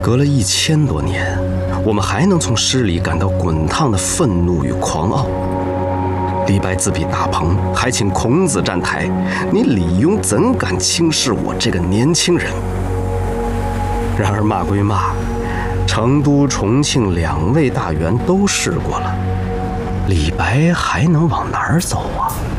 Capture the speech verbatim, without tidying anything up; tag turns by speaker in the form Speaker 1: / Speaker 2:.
Speaker 1: 隔了一千多年，我们还能从诗里感到滚烫的愤怒与狂傲。李白自比大鹏，还请孔子站台，你李庸怎敢轻视我这个年轻人？然而骂归骂，成都、重庆两位大员都试过了，李白还能往哪儿走啊？